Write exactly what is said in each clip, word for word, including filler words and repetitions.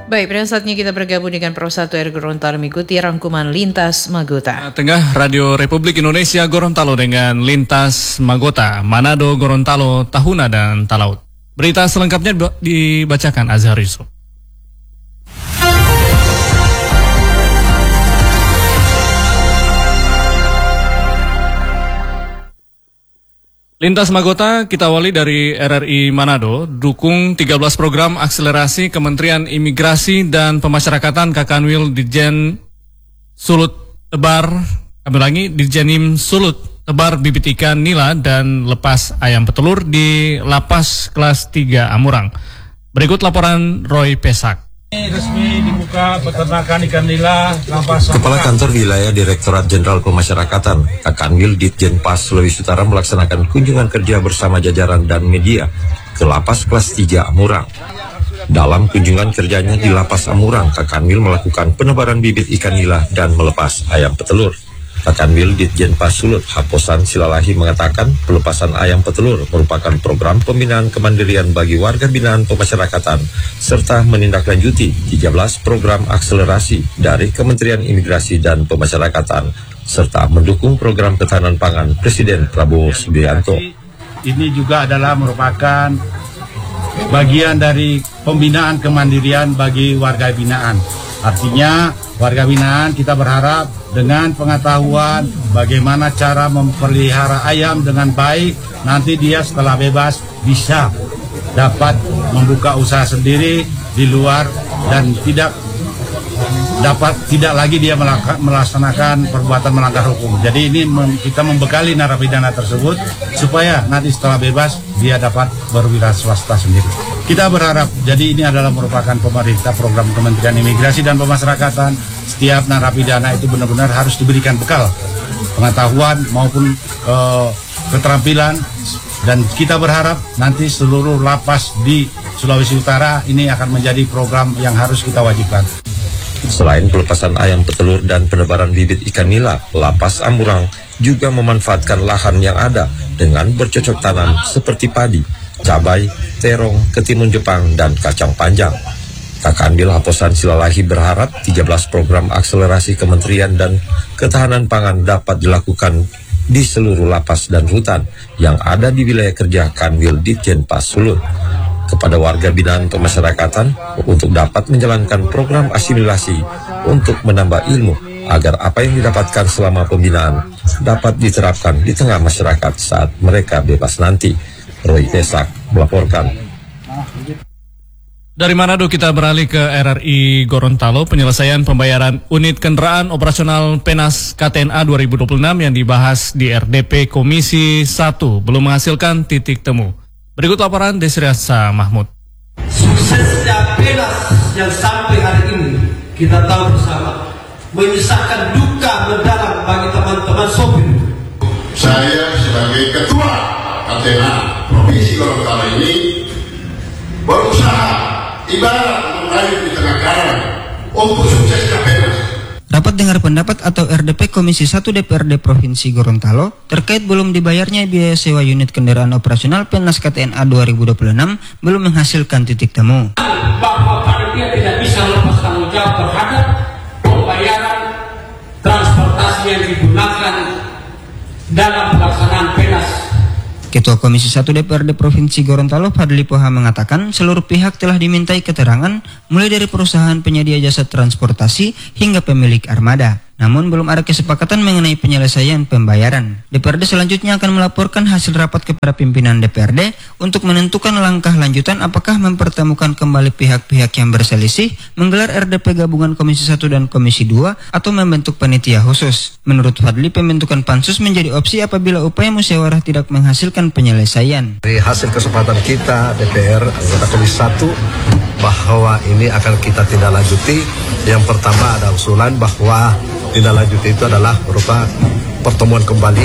Baik, pada saatnya kita bergabung dengan Pro satu R Gorontalo mengikuti rangkuman Lintas Magota. Tengah Radio Republik Indonesia Gorontalo dengan Lintas Magota, Manado, Gorontalo, Tahuna, dan Talaut. Berita selengkapnya dibacakan Azhar Yusuf. Lintas Magota kita awali dari R R I Manado, dukung tiga belas program akselerasi Kementerian Imigrasi dan Pemasyarakatan Kakanwil Ditjen Sulut Tebar, kami ulangi, Ditjenim Sulut Tebar bibit ikan nila dan lepas ayam petelur di Lapas Kelas tiga Amurang. Berikut laporan Roy Pesak. Resmi dibuka peternakan ikan nila Lapas. Kepala Kantor Wilayah Direktorat Jenderal Pemasyarakatan Kakanwil Ditjenpas Sulawesi Utara melaksanakan kunjungan kerja bersama jajaran dan media ke Lapas Kelas tiga Amurang. Dalam kunjungan kerjanya di Lapas Amurang, Kakanwil melakukan penebaran bibit ikan nila dan melepas ayam petelur. Kakanwil Ditjenpas Sulut Haposan Silalahi mengatakan pelepasan ayam petelur merupakan program pembinaan kemandirian bagi warga binaan pemasyarakatan serta menindaklanjuti tiga belas program akselerasi dari Kementerian Imigrasi dan Pemasyarakatan serta mendukung program ketahanan pangan Presiden Prabowo Subianto. Ini juga adalah merupakan bagian dari pembinaan kemandirian bagi warga binaan. Artinya warga binaan kita berharap dengan pengetahuan bagaimana cara memelihara ayam dengan baik, nanti dia setelah bebas bisa dapat membuka usaha sendiri di luar dan tidak dapat tidak lagi dia melaksanakan perbuatan melanggar hukum. Jadi ini kita membekali narapidana tersebut supaya nanti setelah bebas dia dapat berwira swasta sendiri. Kita berharap, jadi ini adalah merupakan pemerintah program Kementerian Imigrasi dan Pemasyarakatan. Setiap narapidana itu benar-benar harus diberikan bekal pengetahuan maupun uh, keterampilan, dan kita berharap nanti seluruh lapas di Sulawesi Utara ini akan menjadi program yang harus kita wajibkan. Selain pelepasan ayam petelur dan penebaran bibit ikan nila, Lapas Amurang juga memanfaatkan lahan yang ada dengan bercocok tanam seperti padi, cabai, terong, ketimun Jepang, dan kacang panjang. Kakanwil Haposan Silalahi berharap tiga belas program akselerasi kementerian dan ketahanan pangan dapat dilakukan di seluruh lapas dan rutan yang ada di wilayah kerja Kanwil Ditjenpas Sulut kepada warga binaan pemasyarakatan untuk dapat menjalankan program asimilasi untuk menambah ilmu agar apa yang didapatkan selama pembinaan dapat diterapkan di tengah masyarakat saat mereka bebas nanti. Roy Pesak melaporkan. Dari Manado kita beralih ke R R I Gorontalo. Penyelesaian pembayaran unit kendaraan operasional Penas K T N A dua ribu dua puluh enam yang dibahas di R D P Komisi satu belum menghasilkan titik temu. Berikut laporan Desriasa Mahmud. Suksesnya Penas yang sampai hari ini kita tahu bersama menyisakan duka mendalam bagi teman-teman sopir. Saya sebagai ketua K T N A Provinsi Gorontalo ini berusaha ibarat meraih di tengah karang untuk suksesnya Penas. Rapat dengar pendapat atau R D P Komisi satu D P R D Provinsi Gorontalo terkait belum dibayarnya biaya sewa unit kendaraan operasional Penas K T N A dua ribu dua puluh enam belum menghasilkan titik temu. Bahwa panitia tidak bisa lepas tanggung jawab terhadap pembayaran transportasi yang digunakan dalam pelaksanaan Penas. Ketua Komisi satu D P R D Provinsi Gorontalo Fadli Poha mengatakan seluruh pihak telah dimintai keterangan mulai dari perusahaan penyedia jasa transportasi hingga pemilik armada. Namun belum ada kesepakatan mengenai penyelesaian pembayaran. D P R D selanjutnya akan melaporkan hasil rapat kepada pimpinan D P R D untuk menentukan langkah lanjutan apakah mempertemukan kembali pihak-pihak yang berselisih, menggelar R D P gabungan Komisi satu dan Komisi dua, atau membentuk panitia khusus. Menurut Fadli, pembentukan pansus menjadi opsi apabila upaya musyawarah tidak menghasilkan penyelesaian. Dari hasil kesempatan kita D P R anggota Komisi satu bahwa ini akan kita tindak lanjuti. Yang pertama ada usulan bahwa tindak lanjut itu adalah berupa pertemuan kembali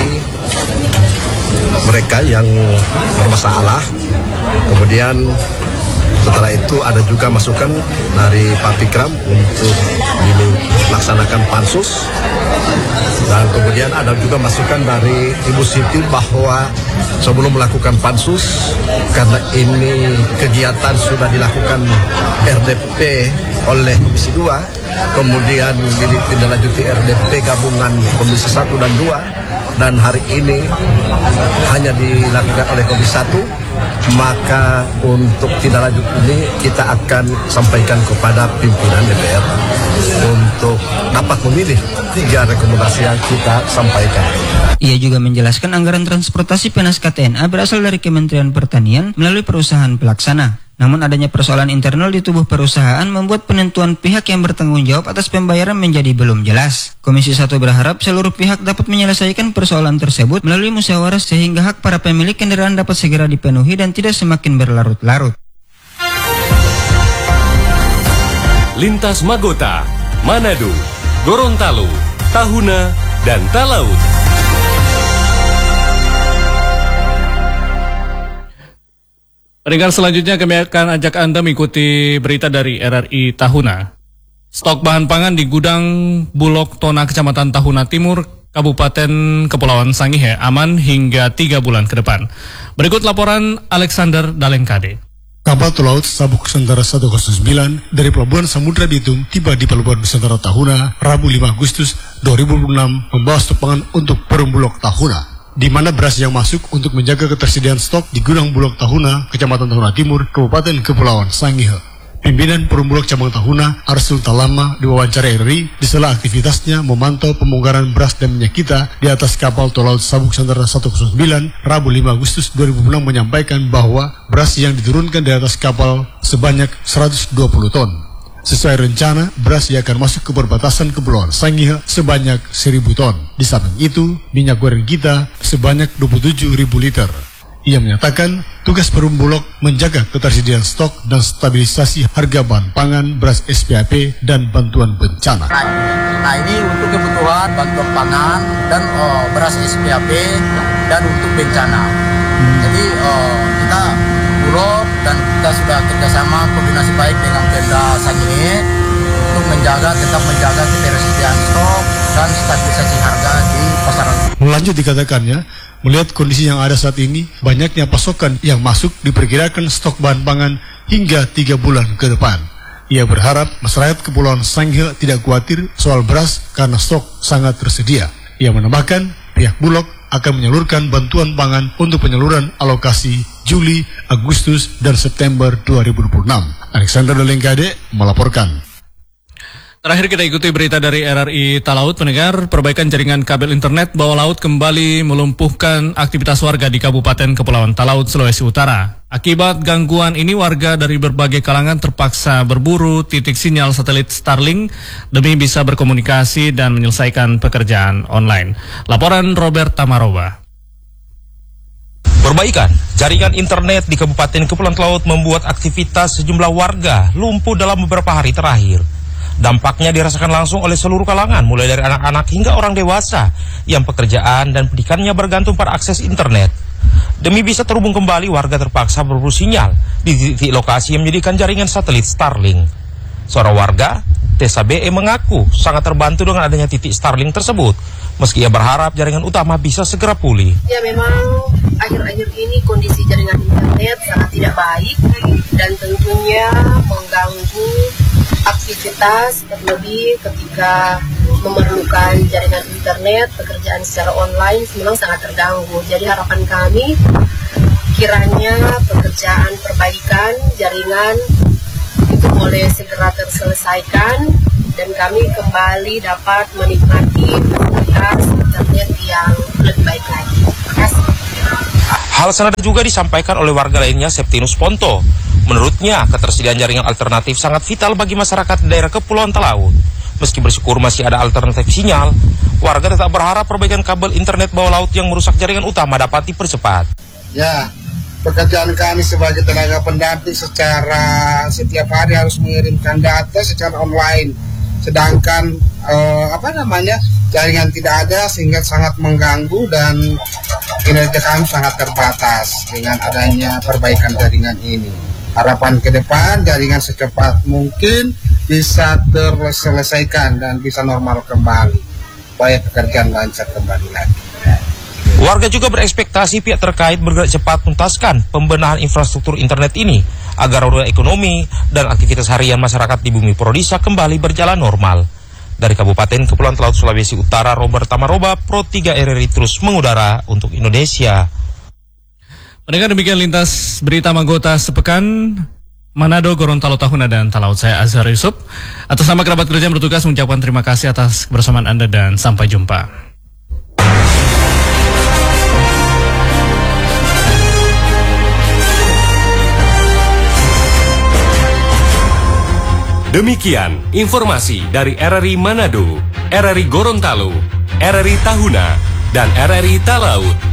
mereka yang bermasalah. Kemudian setelah itu ada juga masukan dari Pak Pikram untuk dilaksanakan pansus. Dan kemudian ada juga masukan dari Ibu Siti bahwa sebelum melakukan pansus, karena ini kegiatan sudah dilakukan R D P oleh Komisi dua, kemudian ditindaklanjuti R D P gabungan Komisi satu dan dua, dan hari ini hanya dilakukan oleh Komisi satu, maka untuk tindak lanjut ini kita akan sampaikan kepada pimpinan D P R untuk dapat memilih tiga rekomendasi yang kita sampaikan. Ia juga menjelaskan anggaran transportasi P E N A S K T N A berasal dari Kementerian Pertanian melalui perusahaan pelaksana. Namun adanya persoalan internal di tubuh perusahaan membuat penentuan pihak yang bertanggung jawab atas pembayaran menjadi belum jelas. Komisi satu berharap seluruh pihak dapat menyelesaikan persoalan tersebut melalui musyawarah sehingga hak para pemilik kendaraan dapat segera dipenuhi dan tidak semakin berlarut-larut. Lintas Magota, Manado, Gorontalo, Tahuna, dan Talaut. Pendengar selanjutnya kami akan ajak Anda mengikuti berita dari R R I Tahuna. Stok bahan pangan di gudang Bulog Tona Kecamatan Tahuna Timur, Kabupaten Kepulauan Sangihe aman hingga tiga bulan ke depan. Berikut laporan Alexander Dalengkade. Kapal tol laut Sabuk Nusantara seratus sembilan dari Pelabuhan Samudra Bitung tiba di Pelabuhan Nusantara Tahuna Rabu lima Agustus dua ribu dua puluh enam membawa stok pangan untuk Perum Bulog Tahuna, di mana beras yang masuk untuk menjaga ketersediaan stok di gudang Bulog Tahuna, Kecamatan Tahuna Timur, Kabupaten Kepulauan Sangihe. Pimpinan Perum Bulog Cabang Tahuna, Arsul Talama, diwawancarai R R I di sela aktivitasnya memantau pembongkaran beras dan minyak kita di atas kapal tol laut Sabuk Nusantara seratus sembilan, Rabu lima Agustus dua ribu enam menyampaikan bahwa beras yang diturunkan di atas kapal sebanyak seratus dua puluh ton. Sesuai rencana, beras yang akan masuk ke perbatasan Kepulauan Sangihe sebanyak seribu ton. Di samping itu, minyak goreng kita sebanyak dua puluh tujuh ribu liter. Ia menyatakan tugas Perum Bulog menjaga ketersediaan stok dan stabilisasi harga bahan pangan, beras S P A P, dan bantuan bencana. Nah ini untuk kebutuhan bantuan pangan dan oh, beras S P A P dan untuk bencana. Hmm. Jadi oh, kita Bulog dan kita sudah kerjasama koordinasi baik dengan Pemda Sangihe untuk menjaga tetap menjaga ketersediaan stok dan stabilisasi harga di pasaran. Lanjut dikatakannya, melihat kondisi yang ada saat ini, banyaknya pasokan yang masuk diperkirakan stok bahan pangan hingga tiga bulan ke depan. Ia berharap masyarakat Kepulauan Sangihe tidak khawatir soal beras karena stok sangat tersedia. Ia menambahkan pihak Bulog akan menyalurkan bantuan pangan untuk penyaluran alokasi Juli, Agustus, dan September dua ribu dua puluh enam. Alexander Dalengkade melaporkan. Terakhir kita ikuti berita dari R R I Talaut. Pendengar, perbaikan jaringan kabel internet bawah laut kembali melumpuhkan aktivitas warga di Kabupaten Kepulauan Talaut, Sulawesi Utara. Akibat gangguan ini, warga dari berbagai kalangan terpaksa berburu titik sinyal satelit Starlink demi bisa berkomunikasi dan menyelesaikan pekerjaan online. Laporan Robert Tamaroba. Perbaikan jaringan internet di Kabupaten Kepulauan Talaut membuat aktivitas sejumlah warga lumpuh dalam beberapa hari terakhir. Dampaknya dirasakan langsung oleh seluruh kalangan, mulai dari anak-anak hingga orang dewasa yang pekerjaan dan pendidikannya bergantung pada akses internet. Demi bisa terhubung kembali, warga terpaksa berburu sinyal di titik lokasi yang menyediakan jaringan satelit Starlink. Seorang warga, Tessa B E, mengaku sangat terbantu dengan adanya titik Starlink tersebut, meski ia berharap jaringan utama bisa segera pulih. Ya, memang akhir-akhir ini kondisi jaringan internet sangat tidak baik dan tentunya mengganggu aktivitas, terlebih ketika memerlukan jaringan internet, pekerjaan secara online memang sangat terganggu. Jadi harapan kami kiranya pekerjaan perbaikan jaringan itu boleh segera terselesaikan dan kami kembali dapat menikmati fasilitas internet yang lebih baik lagi. Terima kasih. Hal senada juga disampaikan oleh warga lainnya, Septinus Ponto. Menurutnya, ketersediaan jaringan alternatif sangat vital bagi masyarakat daerah Kepulauan Talaut. Meski bersyukur masih ada alternatif sinyal, warga tetap berharap perbaikan kabel internet bawah laut yang merusak jaringan utama dapat dipercepat. Ya, pekerjaan kami sebagai tenaga pendamping secara setiap hari harus mengirimkan data secara online. Sedangkan eh, apa namanya jaringan tidak ada sehingga sangat mengganggu dan kinerja kami sangat terbatas dengan adanya perbaikan jaringan ini. Harapan ke depan jaringan secepat mungkin bisa terselesaikan dan bisa normal kembali supaya pekerjaan lancar kembali lagi. Warga juga berekspektasi pihak terkait bergerak cepat menuntaskan pembenahan infrastruktur internet ini agar roda ekonomi dan aktivitas harian masyarakat di Bumi Prodisa kembali berjalan normal. Dari Kabupaten Kepulauan Talaut Sulawesi Utara, Robert Tamaroba, Pro tiga R R I terus mengudara untuk Indonesia. Pendengar, demikian lintas berita Magota sepekan Manado, Gorontalo, Tahuna, dan Talaut. Saya Azhar Yusuf. Atas nama kerabat kerja yang bertugas mengucapkan terima kasih atas kebersamaan Anda dan sampai jumpa. Demikian informasi dari R R I Manado, R R I Gorontalo, R R I Tahuna, dan R R I Talaut.